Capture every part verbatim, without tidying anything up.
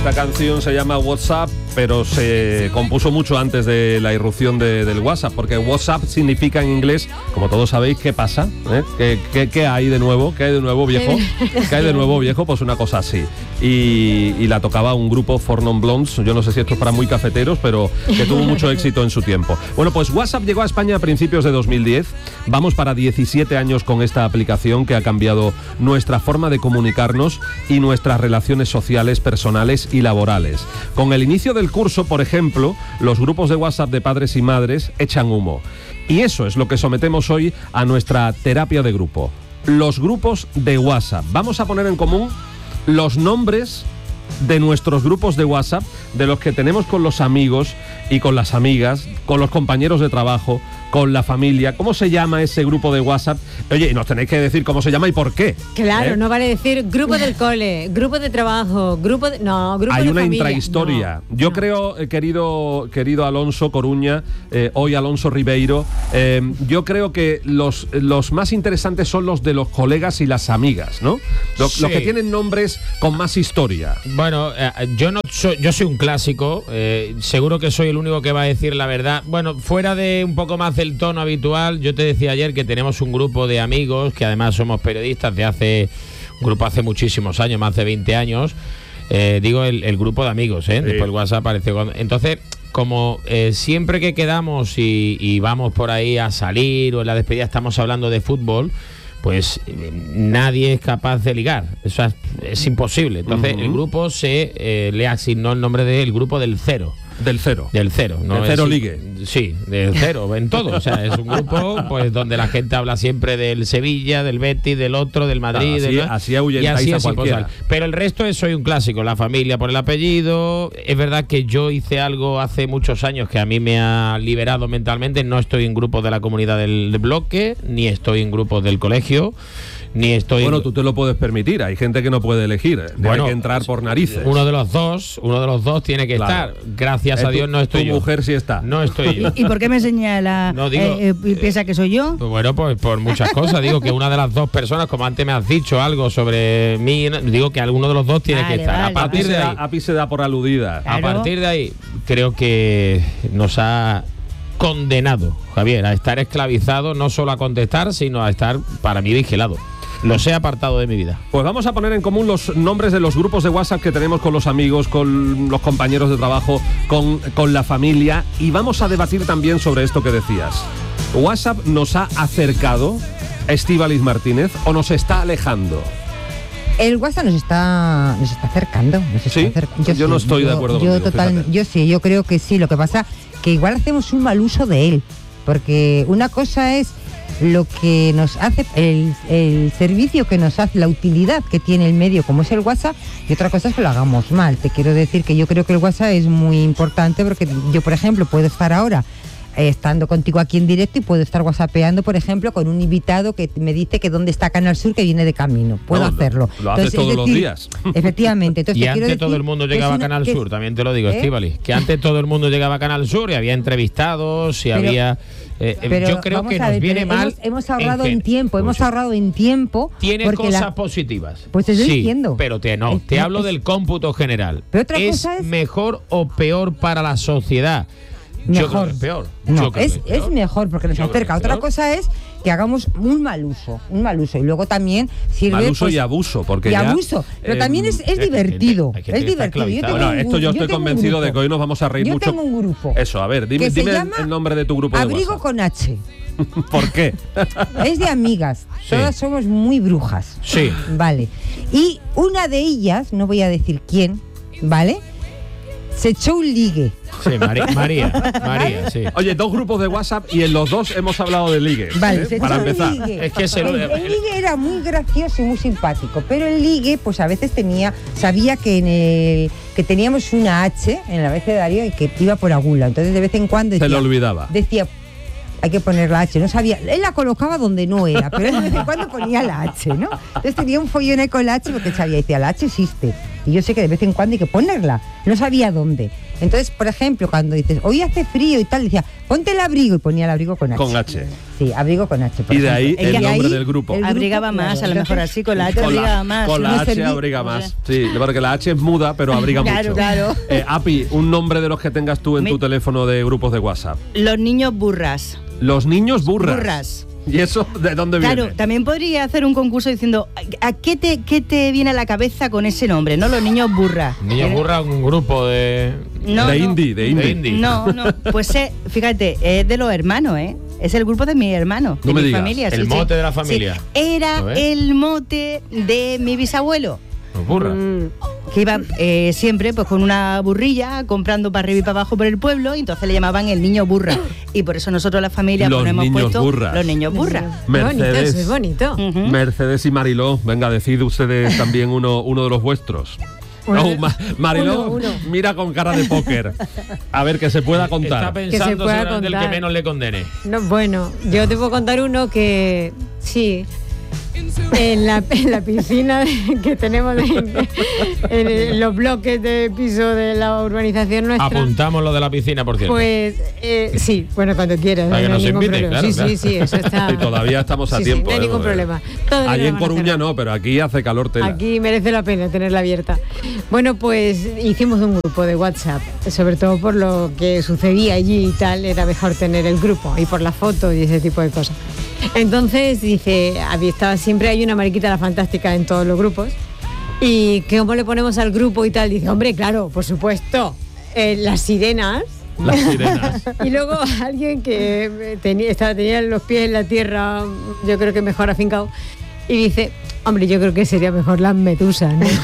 Esta canción se llama WhatsApp, pero se compuso mucho antes de la irrupción de, del WhatsApp, porque WhatsApp significa en inglés, como todos sabéis, ¿qué pasa? ¿Eh? ¿Qué, qué, qué hay de nuevo? ¿Qué hay de nuevo, viejo? ¿Qué hay de nuevo, viejo? Pues una cosa así. Y, y la tocaba un grupo, Four Non Blondes, yo no sé si esto es para muy cafeteros, pero que tuvo mucho éxito en su tiempo. Bueno, pues WhatsApp llegó a España a principios de dos mil diez. Vamos para diecisiete años con esta aplicación que ha cambiado nuestra forma de comunicarnos y nuestras relaciones sociales, personales y laborales. Con el inicio del curso, por ejemplo, los grupos de WhatsApp de padres y madres echan humo. Y eso es lo que sometemos hoy a nuestra terapia de grupo. Los grupos de WhatsApp. Vamos a poner en común los nombres de nuestros grupos de WhatsApp, de los que tenemos con los amigos y con las amigas, con los compañeros de trabajo, con la familia. ¿Cómo se llama ese grupo de WhatsApp? Oye, y nos tenéis que decir cómo se llama y por qué. Claro, ¿Eh? no vale decir grupo del cole, grupo de trabajo, grupo de... No, grupo Hay de una familia. intrahistoria. No, Yo no. creo, eh, querido, querido Alonso Coruña, eh, hoy Alonso Ribeiro, eh, yo creo que los, los más interesantes son los de los colegas y las amigas, ¿no? Los, Sí. los que tienen nombres con más historia. Bueno, eh, yo no soy, yo soy un clásico, eh, seguro que soy el único que va a decir la verdad. Bueno, fuera de un poco más del tono habitual, yo te decía ayer que tenemos un grupo de amigos, que además somos periodistas de hace, un grupo hace muchísimos años, más de veinte años, eh, digo el, el grupo de amigos, ¿eh? Sí. Después el WhatsApp apareció cuando, entonces... Como eh, siempre que quedamos y, y vamos por ahí a salir o en la despedida estamos hablando de fútbol, pues eh, nadie es capaz de ligar. Eso es, es imposible. Entonces, uh-huh. el grupo se eh, le asignó el nombre del grupo del cero. Del cero. Del cero. ¿no? Del cero es, ligue. Sí, del cero, en todo. O sea, es un grupo pues donde la gente habla siempre del Sevilla, del Betis, del otro, del Madrid. Claro, así, del, así ahuyentáis y así a es cualquiera. imposible. Pero el resto es soy un clásico. La familia por el apellido. Es verdad que yo hice algo hace muchos años que a mí me ha liberado mentalmente. No estoy en grupos de la comunidad del bloque, ni estoy en grupos del colegio. Ni estoy bueno, en... tú te lo puedes permitir. Hay gente que no puede elegir. Tiene bueno, que entrar por narices. Uno de los dos, uno de los dos tiene que Claro. estar. Gracias Eh, a Dios tu, no estoy tu yo. mujer sí está. No estoy yo. ¿Y por qué me señala No, digo, eh, eh, y piensa que soy yo? Pues bueno, pues por muchas cosas. Digo que una de las dos personas, como antes me has dicho algo sobre mí, digo que alguno de los dos tiene Vale, que estar. vale, a A ti partir se de da, ahí, a ti se da por aludida. a Claro. partir de ahí, creo que nos ha condenado, Javier, a estar esclavizado, no solo a contestar, sino a estar, para mí, vigilado. Los he apartado de mi vida. Pues vamos a poner en común los nombres de los grupos de WhatsApp que tenemos con los amigos, con los compañeros de trabajo, con, con la familia, y vamos a debatir también sobre esto que decías. ¿WhatsApp nos ha acercado, Estíbaliz Martínez, o nos está alejando? El WhatsApp nos está nos está acercando, nos está ¿Sí? acercando. Yo no estoy de acuerdo yo contigo, total, fíjate. yo sí, yo creo que sí. Lo que pasa que igual hacemos un mal uso de él, porque una cosa es lo que nos hace, el, el servicio que nos hace, la utilidad que tiene el medio como es el WhatsApp, y otra cosa es que lo hagamos mal. Te quiero decir que yo creo que el WhatsApp es muy importante, porque yo, por ejemplo, puedo estar ahora eh, estando contigo aquí en directo y puedo estar whatsappeando, por ejemplo, con un invitado que me dice que dónde está Canal Sur, que viene de camino. Puedo No, lo- hacerlo. lo haces Entonces, todos es los decir, días. Efectivamente. Entonces, Y te quiero antes todo decir el mundo que llegaba es a una- Canal que- Sur, también te lo digo, ¿Eh? Estíbaliz, que antes todo el mundo llegaba a Canal Sur y había entrevistados y Pero- había... eh, Pero yo creo vamos que a nos ver, viene pero mal... Hemos, hemos ahorrado gen- en tiempo, hemos Mucho. ahorrado en tiempo. Tiene porque cosas la- positivas. Pues te estoy sí, diciendo. pero te, no, Es- te no, hablo es- del cómputo general. Pero otra ¿Es, cosa es- mejor o peor para la sociedad? Yo creo Mejor. que es peor. No, Yo creo es, que es peor. mejor porque nos Yo creo acerca. que es Otra peor. cosa es que hagamos un mal uso, un mal uso. Y luego también sirve... Mal uso pues, y abuso, porque y ya... abuso. Pero eh, también es, es hay gente- divertido. hay gente Es que está divertido. Yo esclavizada. tengo Bueno, un esto yo gu- estoy tengo un convencido de que grupo. hoy nos vamos a reír Yo mucho. tengo un grupo. Eso, a ver, dime, que se dime el- llama el nombre de tu grupo de Abrigo WhatsApp. con H. ¿Por qué? Es de amigas. Sí. Todas somos muy brujas. Sí. Vale. Y una de ellas, no voy a decir quién, ¿vale? Se echó un ligue. Sí, María, María, María, sí. Oye, dos grupos de WhatsApp y en los dos hemos hablado de ligues. Vale, ¿eh? se Para echó un empezar. ligue. Es que es el- el, el ligue era muy gracioso y muy simpático, pero el ligue, pues a veces tenía, sabía que en el que teníamos una H en el abecedario y que iba por algún lado. Entonces de vez en cuando Se decía, lo olvidaba. decía, hay que poner la H, no sabía, él la colocaba donde no era, pero él de vez en cuando ponía la H, ¿no? Entonces tenía un follón ahí con la H porque sabía, decía, la H existe, y yo sé que de vez en cuando hay que ponerla, no sabía dónde. Entonces, por ejemplo, cuando dices, hoy hace frío y tal, decía, ponte el abrigo, y ponía el abrigo con H. Con H. Sí, Sí, abrigo con H. Por Y de ejemplo. ahí el de nombre ahí, del grupo. el Abrigaba grupo, más, claro. a lo mejor así, con la H Con abrigaba la, más. con la No H serví- abriga más. Sí, porque la H es muda, pero abriga Claro, mucho. claro. Eh, Api, un nombre de los que tengas tú en Mi- tu teléfono de grupos de WhatsApp. Los niños burras. Los niños burras. Burras. ¿Y eso de dónde viene? Claro, también podría hacer un concurso diciendo ¿a qué te, qué te viene a la cabeza con ese nombre? ¿No? Los niños burras. Niños ¿Eh? burra, un grupo de. No, de no. indie, de indie. De indie. No, no, pues eh, fíjate, es de los hermanos, ¿eh? Es el grupo de mis hermanos, No de me mi digas. familia. El mote de la familia. Sí. Era ¿Lo ves? el mote de mi bisabuelo, Los burra. Mm, que iba eh, siempre pues con una burrilla comprando para arriba y para abajo por el pueblo, y entonces le llamaban el niño burra. Y por eso nosotros la familia Los pues, nos hemos niños puesto burras. los niños burras. Qué bonito, Mercedes. eso es bonito. Ujú. Mercedes y Mariló, venga, decid ustedes también uno, uno de los vuestros. Uno No, de- Ma- Mariló, uno, uno. mira con cara de póker. A ver, que se pueda Está contar. pensando pueda seguramente el que contar. menos le condene. No, bueno, yo te puedo contar uno que sí. En la, en la piscina que tenemos en, en los bloques de piso de la urbanización nuestra. Apuntamos lo de la piscina, por cierto. Pues eh, sí, bueno, cuando quieras. Para que no hay nos ningún invite, problema. claro, sí, claro. sí, sí, eso está. Y todavía estamos a Sí, sí, tiempo. no hay ¿eh? ningún Porque problema. Todo Allí lo en van a Coruña cerrar. no, pero aquí hace calor tela. Aquí merece la pena tenerla abierta. Bueno, pues hicimos un grupo de WhatsApp, sobre todo por lo que sucedía allí y tal, era mejor tener el grupo y por la foto y ese tipo de cosas. Entonces dice, había estaba siempre hay una mariquita la fantástica en todos los grupos y que cómo le ponemos al grupo y tal, dice, hombre, claro, por supuesto, eh, las sirenas. Las sirenas. Y luego alguien que tenía, estaba, tenía los pies en la tierra, yo creo que mejor afincado, y dice, hombre, yo creo que sería mejor las medusas, ¿no?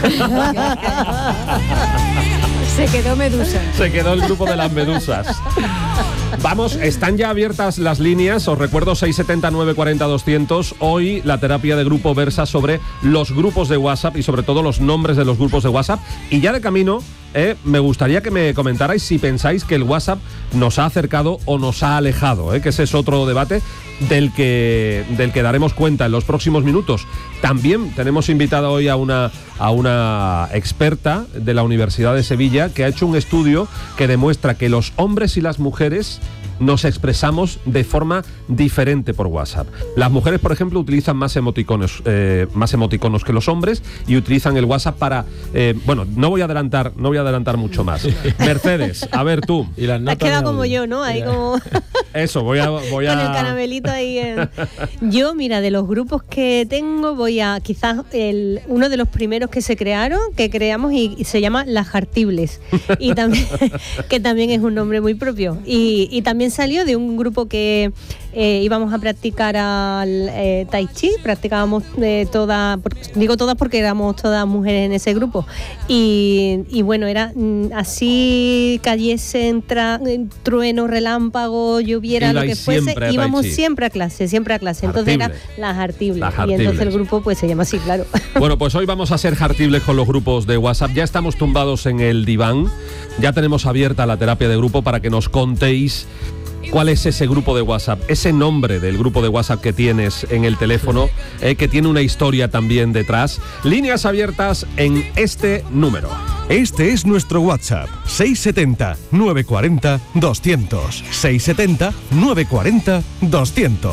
Se quedó medusa. Se quedó el grupo de las medusas. Vamos, están ya abiertas las líneas. Os recuerdo seis setenta, nueve cuarenta, doscientos. Hoy la terapia de grupo versa sobre los grupos de WhatsApp y sobre todo los nombres de los grupos de WhatsApp. Y ya de camino, eh, me gustaría que me comentarais si pensáis que el WhatsApp nos ha acercado o nos ha alejado, eh, que ese es otro debate del que, del que daremos cuenta en los próximos minutos. También tenemos invitada hoy a una, a una experta de la Universidad de Sevilla que ha hecho un estudio que demuestra que los hombres y las mujeres nos expresamos de forma diferente por WhatsApp. Las mujeres, por ejemplo, utilizan más emoticonos, eh, más emoticonos que los hombres y utilizan el WhatsApp para... Eh, bueno, no voy a adelantar, no voy a adelantar mucho más. Mercedes, a ver tú. Y las Has notas quedado de como audio. yo, ¿no? Ahí como Eso, voy a... Voy a... con el caramelito ahí. en- Yo, mira, de los grupos que tengo, voy a quizás el, uno de los primeros que se crearon, que creamos y, y se llama Las Jartibles. Y también, que también es un nombre muy propio. Y, y también salió de un grupo que eh, íbamos a practicar al eh, Tai Chi, practicábamos eh, todas, por- digo todas porque éramos todas mujeres en ese grupo. Y, y bueno, era mm, así cayese tra- trueno, relámpago, lloviera, lo que Ibais siempre a fuese, Tai íbamos Chi. siempre a clase, siempre a clase. Entonces era Jartible. Las Jartibles. Las Y entonces Jartibles. el grupo pues se llama así, claro. Bueno, pues hoy vamos a ser jartibles con los grupos de WhatsApp. Ya estamos tumbados en el diván. Ya tenemos abierta la terapia de grupo para que nos contéis cuál es ese grupo de WhatsApp, ese nombre del grupo de WhatsApp que tienes en el teléfono, eh, que tiene una historia también detrás. Líneas abiertas en este número. Este es nuestro WhatsApp, seis setenta, nueve cuarenta, doscientos. seis setenta, nueve cuarenta, doscientos.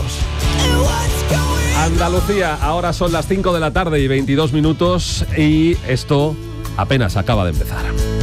Andalucía, ahora son las cinco de la tarde y veintidós minutos y esto apenas acaba de empezar.